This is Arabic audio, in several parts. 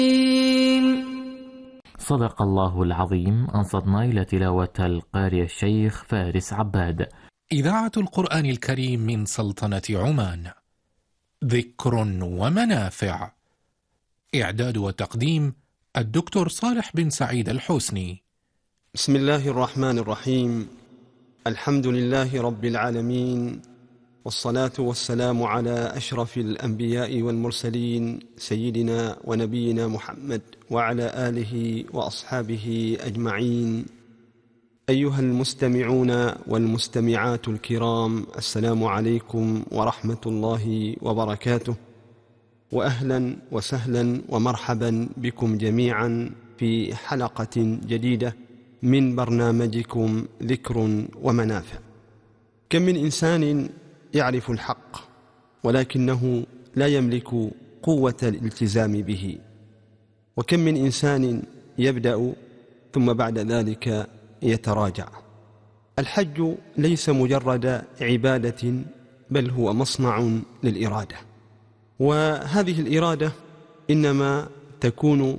صدق الله العظيم. أنصتنا إلى تلاوة القارئ الشيخ فارس عباد. إذاعة القرآن الكريم من سلطنة عمان. ذكر ومنافع. إعداد وتقديم الدكتور صالح بن سعيد الحسني. بسم الله الرحمن الرحيم. الحمد لله رب العالمين، والصلاة والسلام على أشرف الأنبياء والمرسلين سيدنا ونبينا محمد وعلى آله وأصحابه أجمعين. أيها المستمعون والمستمعات الكرام، السلام عليكم ورحمة الله وبركاته، وأهلا وسهلا ومرحبا بكم جميعا في حلقة جديدة من برنامجكم ذكر ومنافع. كم من إنسان يعرف الحق ولكنه لا يملك قوة الالتزام به، وكم من إنسان يبدأ ثم بعد ذلك يتراجع. الحج ليس مجرد عبادة، بل هو مصنع للإرادة، وهذه الإرادة إنما تكون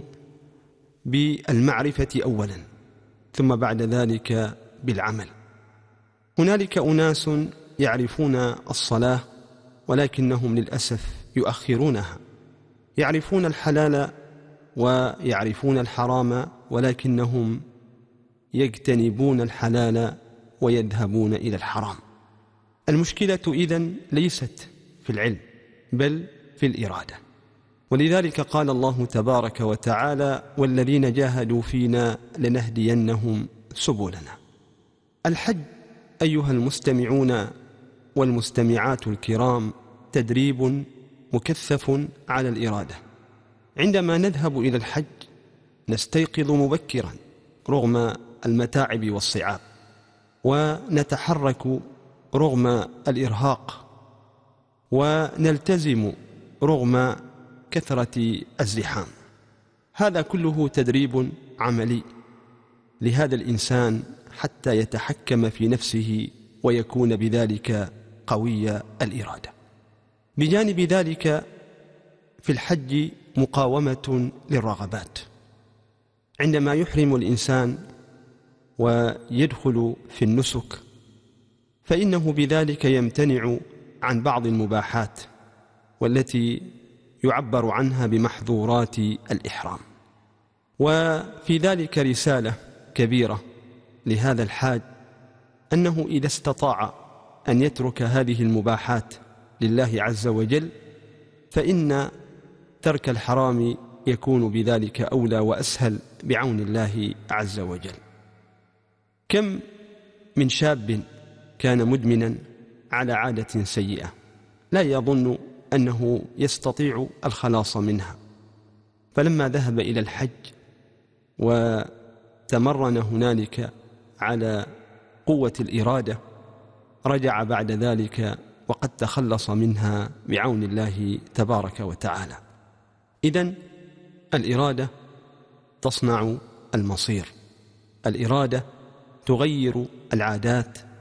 بالمعرفة أولا ثم بعد ذلك بالعمل. هنالك أناس يعرفون الصلاة ولكنهم للأسف يؤخرونها، يعرفون الحلال ويعرفون الحرام ولكنهم يجتنبون الحلال ويذهبون إلى الحرام. المشكلة إذن ليست في العلم بل في الإرادة، ولذلك قال الله تبارك وتعالى: والذين جاهدوا فينا لنهدينهم سبلنا. الحج أيها المستمعون والمستمعات الكرام تدريب مكثف على الإرادة. عندما نذهب إلى الحج نستيقظ مبكرا رغم المتاعب والصعاب، ونتحرك رغم الإرهاق، ونلتزم رغم كثرة الزحام. هذا كله تدريب عملي لهذا الإنسان حتى يتحكم في نفسه ويكون بذلك قوي الإرادة. بجانب ذلك في الحج مقاومة للرغبات. عندما يحرم الإنسان ويدخل في النسك فإنه بذلك يمتنع عن بعض المباحات والتي يعبر عنها بمحظورات الإحرام. وفي ذلك رسالة كبيرة لهذا الحاج، أنه إذا استطاع أن يترك هذه المباحات لله عز وجل فإن ترك الحرام يكون بذلك أولى وأسهل بعون الله عز وجل. كم من شاب كان مدمنا على عادة سيئة لا يظن أنه يستطيع الخلاص منها، فلما ذهب إلى الحج وتمرن هنالك على قوة الإرادة رجع بعد ذلك وقد تخلص منها بعون الله تبارك وتعالى. إذن الإرادة تصنع المصير، الإرادة تغير العادات